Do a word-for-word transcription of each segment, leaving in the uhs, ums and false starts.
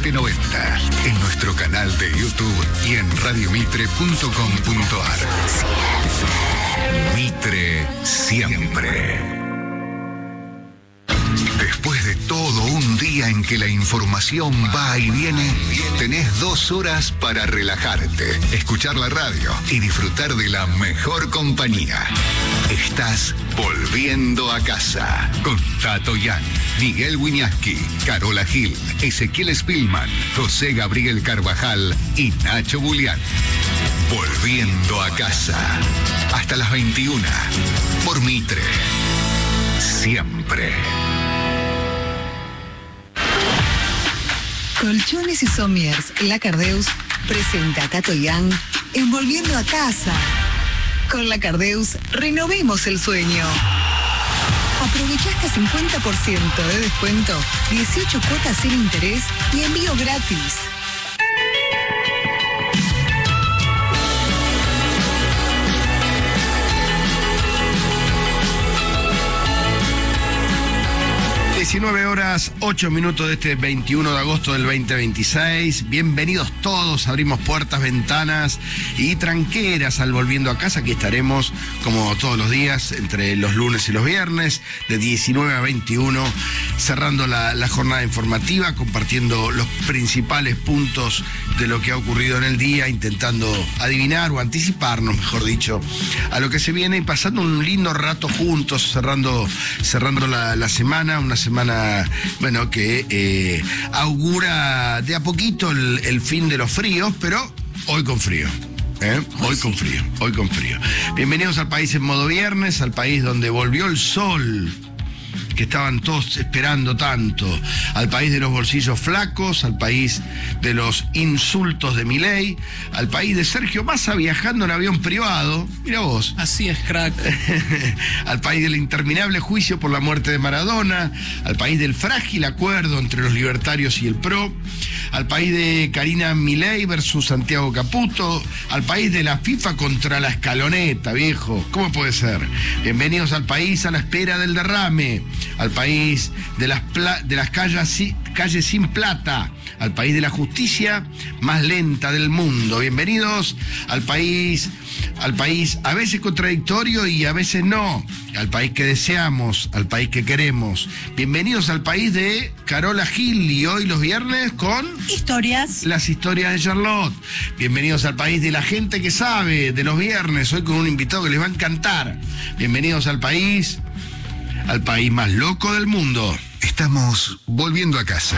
siete noventa, en nuestro canal de YouTube y en radio mitre punto com punto ar. Mitre siempre. Después de todo un día en que la información va y viene, tenés dos horas para relajarte, escuchar la radio y disfrutar de la mejor compañía. Estás volviendo a casa con Tato Yan, Miguel Wiñaski, Carola Gil, Ezequiel Spillman, José Gabriel Carvajal y Nacho Bulián. Volviendo a casa. Hasta las veintiuna. Por Mitre. Siempre. Colchones y Somiers, La Cardeus presenta a Tato Yang en Volviendo a Casa. Con La Cardeus, renovemos el sueño. Aprovecha hasta cincuenta por ciento de descuento, dieciocho cuotas sin interés y envío gratis. diecinueve horas, ocho minutos de este veintiuno de agosto del veinte veintiséis. Bienvenidos todos, abrimos puertas, ventanas y tranqueras al Volviendo a Casa. Aquí estaremos como todos los días, entre los lunes y los viernes, de diecinueve a veintiuno, cerrando la, la jornada informativa, compartiendo los principales puntos de lo que ha ocurrido en el día, intentando adivinar o anticiparnos, mejor dicho, a lo que se viene y pasando un lindo rato juntos, cerrando, cerrando la, la semana, una semana Semana, bueno, que eh, augura de a poquito el, el fin de los fríos, pero hoy con frío. ¿Eh? Hoy con frío, hoy con frío. Bienvenidos al país en modo viernes, al país donde volvió el sol que estaban todos esperando tanto, al país de los bolsillos flacos, al país de los insultos de Milei, al país de Sergio Massa viajando en avión privado, mira vos. Así es, crack. Al país del interminable juicio por la muerte de Maradona, al país del frágil acuerdo entre los libertarios y el P R O, al país de Karina Milei versus Santiago Caputo, al país de la FIFA contra la escaloneta, viejo. ¿Cómo puede ser? Bienvenidos al país a la espera del derrame, al país de las, pla- de las calles, calles sin plata, al país de la justicia más lenta del mundo. Bienvenidos al país, al país a veces contradictorio y a veces no, al país que deseamos, al país que queremos. Bienvenidos al país de Carola Gil y hoy los viernes con historias. Las historias de Charlotte. Bienvenidos al país de la gente que sabe, de los viernes, hoy con un invitado que les va a encantar. Bienvenidos al país, al país más loco del mundo. Estamos volviendo a casa.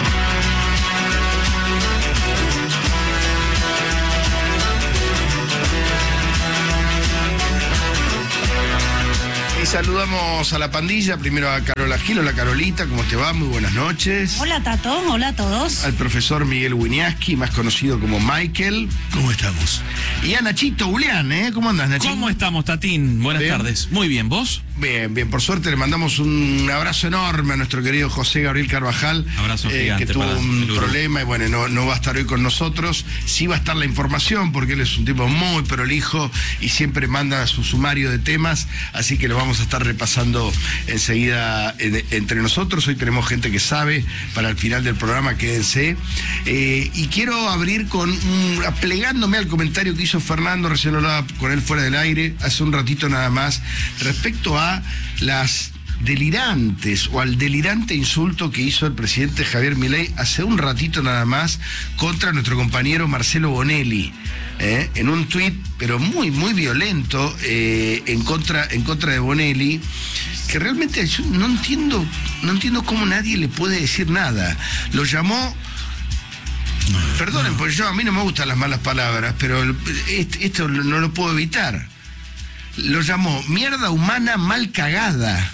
Y saludamos a la pandilla, primero a Carola Gil. Hola Carolita, ¿cómo te va? Muy buenas noches. Hola Tato, hola a todos. Al profesor Miguel Wiñaski, más conocido como Michael. ¿Cómo estamos? Y a Nachito Julián, ¿eh? ¿Cómo andás, Nachito? ¿Cómo estamos, Tatín? Buenas ¿Bien? tardes. Muy bien, ¿vos? Bien, bien, por suerte le mandamos un abrazo enorme a nuestro querido José Gabriel Carvajal, Abrazo eh, gigante que tuvo para un el Uru. problema y bueno, no, no va a estar hoy con nosotros. Sí va a estar la información porque él es un tipo muy prolijo y siempre manda su sumario de temas, así que lo vamos a estar repasando enseguida eh, entre nosotros. Hoy tenemos gente que sabe, para el final del programa quédense. Eh, y quiero abrir con un, plegándome al comentario que hizo Fernando, recién lo hablaba con él fuera del aire, hace un ratito nada más, respecto a las delirantes o al delirante insulto que hizo el presidente Javier Milei hace un ratito nada más contra nuestro compañero Marcelo Bonelli, ¿eh? En un tuit, pero muy, muy violento, eh, en contra, en contra de Bonelli, que realmente yo no entiendo, no entiendo cómo nadie le puede decir nada. Lo llamó... Perdonen, porque yo a mí no me gustan las malas palabras, pero el- este- esto no lo puedo evitar. Lo llamó mierda humana mal cagada.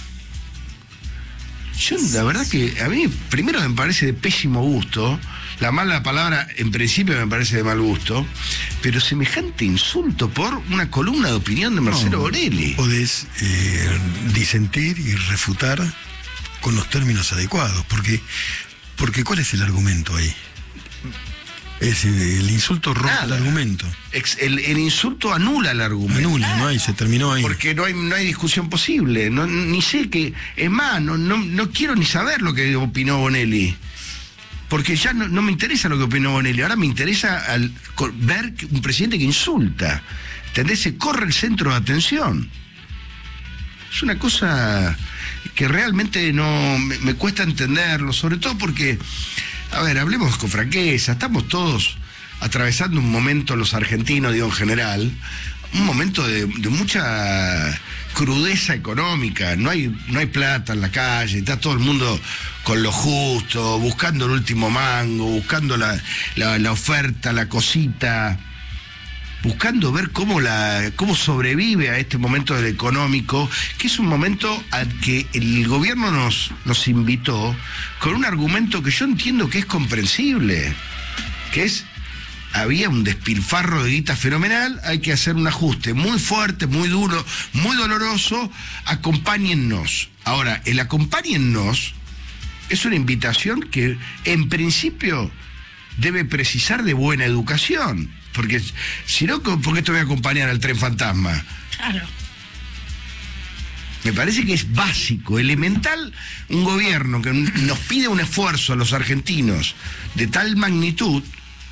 Yo, la verdad que a mí, primero me parece de pésimo gusto. La mala palabra, en principio, me parece de mal gusto. Pero semejante insulto por una columna de opinión de Marcelo No, Bonelli. Podés eh, disentir y refutar con los términos adecuados, porque, porque ¿cuál es el argumento ahí? Es el, el insulto rompe Nada. el argumento. Ex- El, el insulto anula el argumento. Anula, ¿no? Ahí se terminó ahí. Porque no hay, no hay discusión posible. No, ni sé que. Es más, no, no, no quiero ni saber lo que opinó Bonelli. Porque ya no, no me interesa lo que opinó Bonelli, ahora me interesa al, ver un presidente que insulta. ¿Entendés? Se corre el centro de atención. Es una cosa que realmente no me, me cuesta entenderlo, sobre todo porque, a ver, hablemos con franqueza, estamos todos atravesando un momento, los argentinos, digo en general, un momento de, de mucha crudeza económica, no hay, no hay plata en la calle, está todo el mundo con lo justo, buscando el último mango, buscando la, la, la oferta, la cosita, buscando ver cómo la cómo sobrevive a este momento del económico, que es un momento al que el gobierno nos, nos invitó con un argumento que yo entiendo que es comprensible, que es, había un despilfarro de guita fenomenal, hay que hacer un ajuste muy fuerte, muy duro, muy doloroso, acompáñennos. Ahora, el acompáñennos es una invitación que en principio debe precisar de buena educación. Porque si no, ¿por qué te voy a acompañar al tren fantasma? Claro. Me parece que es básico, elemental, un gobierno que nos pide un esfuerzo a los argentinos de tal magnitud,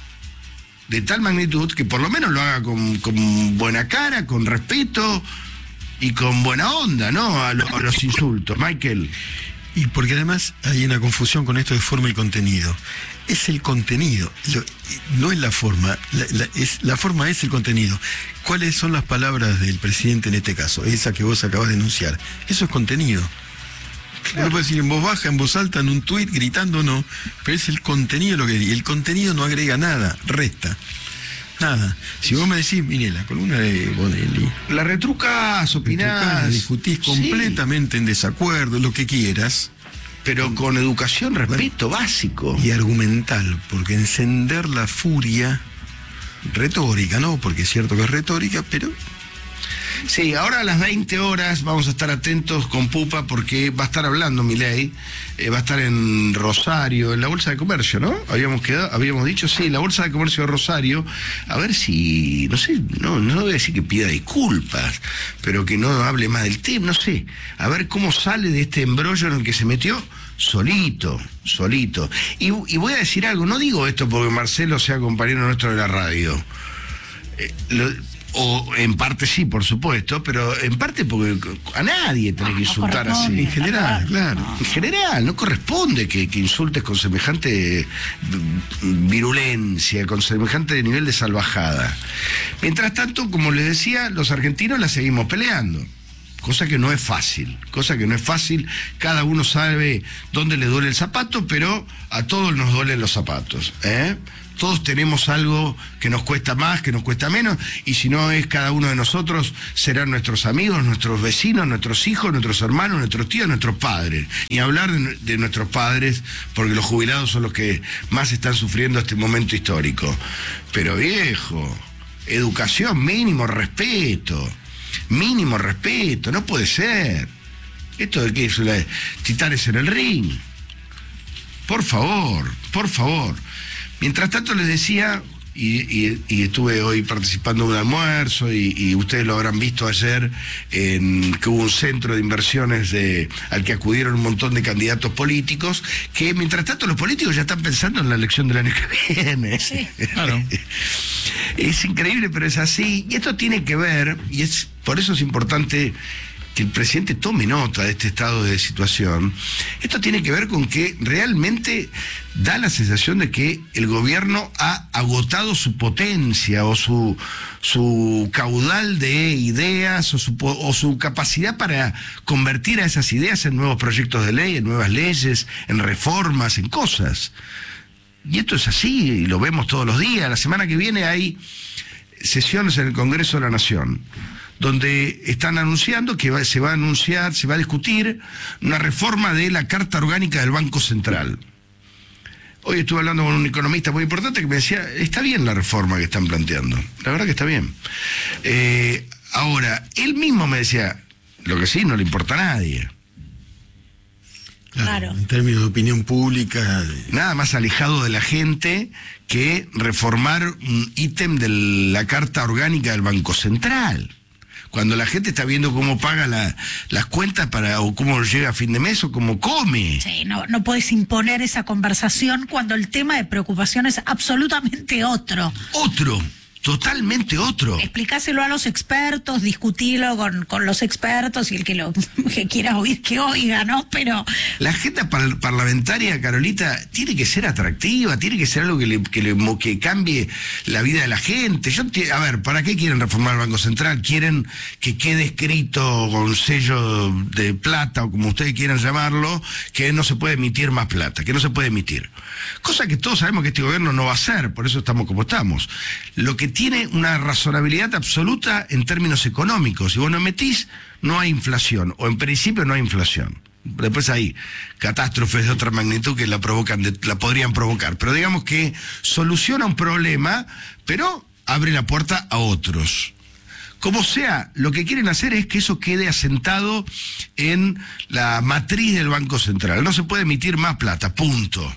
de tal magnitud, que por lo menos lo haga con, con buena cara, con respeto y con buena onda, ¿no? A, lo, a los insultos. Michael. Y porque además hay una confusión con esto de forma y contenido. Es el contenido, lo, no es la forma, la, la, es, la forma es el contenido. ¿Cuáles son las palabras del presidente en este caso? Esa que vos acabas de enunciar. Eso es contenido. Claro. Uno puede decir en voz baja, en voz alta, en un tuit, gritando, no. Pero es el contenido lo que dice. El contenido no agrega nada, resta. Nada. Si vos me decís, mire, la columna de Bonelli. La retrucás, opinás. Retrucás, discutís completamente sí. En desacuerdo, lo que quieras. Pero con educación, respeto, bueno, básico. Y argumental, porque encender la furia retórica, ¿no? Porque es cierto que es retórica, pero... Sí, ahora a las veinte horas vamos a estar atentos con Pupa porque va a estar hablando Milei, eh, va a estar en Rosario, en la Bolsa de Comercio, ¿no? Habíamos quedado, habíamos dicho, sí, la Bolsa de Comercio de Rosario, a ver si, no sé, no, no voy a decir que pida disculpas, pero que no hable más del tema, no sé, a ver cómo sale de este embrollo en el que se metió solito, solito. Y, y voy a decir algo, no digo esto porque Marcelo sea compañero nuestro de la radio, eh, lo, o en parte sí, por supuesto, pero en parte porque a nadie tiene que insultar así. En general, claro. En general, no corresponde que, que insultes con semejante virulencia, con semejante nivel de salvajada. Mientras tanto, como les decía, los argentinos la seguimos peleando. Cosa que no es fácil, cosa que no es fácil, cada uno sabe dónde le duele el zapato, pero a todos nos duelen los zapatos, ¿eh? Todos tenemos algo que nos cuesta más, que nos cuesta menos, y si no es cada uno de nosotros, serán nuestros amigos, nuestros vecinos, nuestros hijos, nuestros hermanos, nuestros tíos, nuestros padres. Y hablar de, de nuestros padres, porque los jubilados son los que más están sufriendo este momento histórico. Pero viejo, educación, mínimo respeto, mínimo respeto, no puede ser. ¿Esto de qué es? La, titanes en el ring. Por favor, por favor. Mientras tanto les decía, y, y, y estuve hoy participando en un almuerzo, y, y ustedes lo habrán visto ayer, en, que hubo un centro de inversiones de, al que acudieron un montón de candidatos políticos, que mientras tanto los políticos ya están pensando en la elección del año que viene. Sí. Claro. Es increíble, pero es así. Y esto tiene que ver, y es por eso es importante que el presidente tome nota de este estado de situación. Esto tiene que ver con que realmente da la sensación de que el gobierno ha agotado su potencia o su, su caudal de ideas o su, o su capacidad para convertir a esas ideas en nuevos proyectos de ley, en nuevas leyes, en reformas, en cosas. Y esto es así, y lo vemos todos los días. La semana que viene hay sesiones en el Congreso de la Nación, donde están anunciando que va, se va a anunciar, se va a discutir una reforma de la Carta Orgánica del Banco Central. Hoy estuve hablando con un economista muy importante que me decía, está bien la reforma que están planteando, la verdad que está bien. Eh, ahora, él mismo me decía, lo que sí, no le importa a nadie. Claro, Claro. En términos de opinión pública. Nada más alejado de la gente que reformar un ítem de la Carta Orgánica del Banco Central. cuando la gente está viendo cómo paga la, las cuentas para o cómo llega a fin de mes o cómo come. Sí, no, no puedes imponer esa conversación cuando el tema de preocupación es absolutamente otro. Otro. Totalmente otro. Explicáselo a los expertos, discutilo con, con los expertos y el que lo que quiera oír que oiga, ¿no? Pero la agenda par parlamentaria, Carolita, tiene que ser atractiva, tiene que ser algo que le, que, le, que cambie la vida de la gente. Yo a ver, ¿para qué quieren reformar el Banco Central? Quieren que quede escrito con sello de plata o como ustedes quieran llamarlo, que no se puede emitir más plata, que no se puede emitir. Cosa que todos sabemos que este gobierno no va a hacer, por eso estamos como estamos. Lo que tiene una razonabilidad absoluta en términos económicos. Si vos no emitís, no hay inflación, o en principio no hay inflación. Después hay catástrofes de otra magnitud que la provocan, de, la podrían provocar. Pero digamos que soluciona un problema, pero abre la puerta a otros. Como sea, lo que quieren hacer es que eso quede asentado en la matriz del Banco Central. No se puede emitir más plata, punto.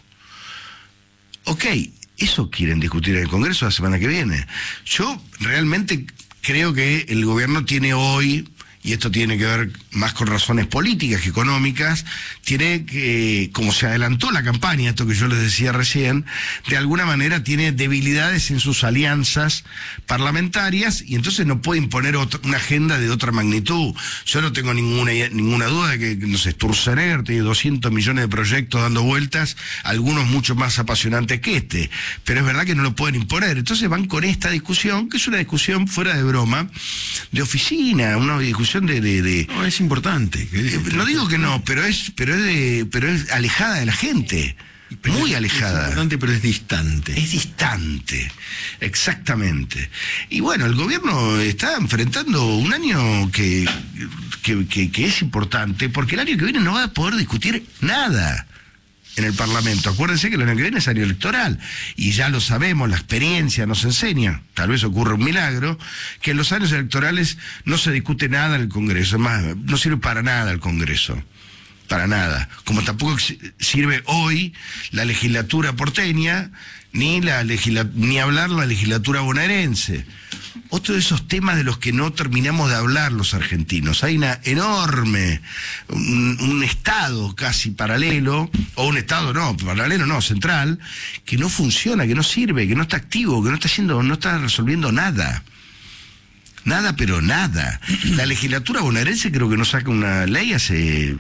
Ok. Eso quieren discutir en el Congreso la semana que viene. Yo realmente creo que el gobierno tiene hoy, y esto tiene que ver más con razones políticas que económicas, tiene que, como se adelantó la campaña, esto que yo les decía recién, de alguna manera tiene debilidades en sus alianzas parlamentarias y entonces no puede imponer otra, una agenda de otra magnitud. Yo no tengo ninguna ninguna duda de que, no sé, Sturzenegger tiene doscientos millones de proyectos dando vueltas, algunos mucho más apasionantes que este, pero es verdad que no lo pueden imponer. Entonces van con esta discusión, que es una discusión fuera de broma, de oficina, una discusión De, de, de... No, es importante. Eh, no digo que no, pero es, pero es, de, pero es alejada de la gente. Pero muy alejada. Es importante, pero es distante. Es distante, exactamente. Y bueno, el gobierno está enfrentando un año que, que, que, que es importante, porque el año que viene no va a poder discutir nada en el Parlamento. Acuérdense que el año que viene es año electoral, y ya lo sabemos, la experiencia nos enseña, tal vez ocurra un milagro, que en los años electorales no se discute nada en el Congreso, es más, no sirve para nada el Congreso, para nada, como tampoco sirve hoy la legislatura porteña, ni, la legisla ni hablar la legislatura bonaerense. Otro de esos temas de los que no terminamos de hablar los argentinos. Hay una enorme, un, un estado casi paralelo, o un estado no, paralelo no, central, que no funciona, que no sirve, que no está activo, que no está haciendo, no está resolviendo nada. Nada, pero nada. La legislatura bonaerense creo que no saca una ley hace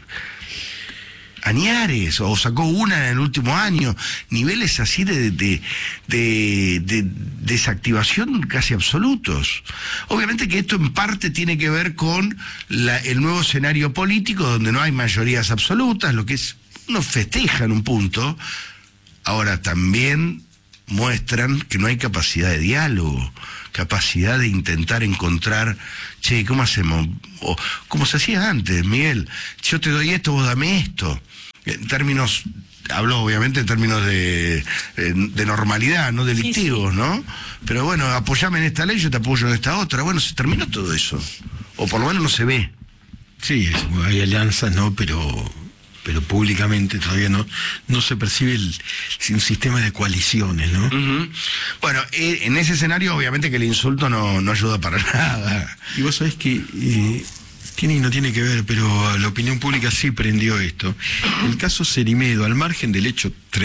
añares, o sacó una en el último año, niveles así de, de, de, de desactivación casi absolutos. Obviamente que esto en parte tiene que ver con la, el nuevo escenario político, donde no hay mayorías absolutas, lo que es, uno festeja en un punto, ahora también muestran que no hay capacidad de diálogo, capacidad de intentar encontrar, che, ¿cómo hacemos? O, como se hacía antes, Miguel, yo te doy esto, vos dame esto. En términos, hablo obviamente en términos de, de normalidad, no delictivos, sí, sí. ¿no? Pero bueno, apoyame en esta ley, yo te apoyo en esta otra. Bueno, se terminó todo eso. O por lo menos no se ve. Sí, es, hay alianzas, ¿no? Pero... pero públicamente todavía no no se percibe el, un sistema de coaliciones, ¿no? Uh-huh. Bueno, eh, en ese escenario obviamente que el insulto no, no ayuda para nada. Y vos sabés que eh, tiene y no tiene que ver, pero la opinión pública sí prendió esto. El caso Cerimedo, al margen del hecho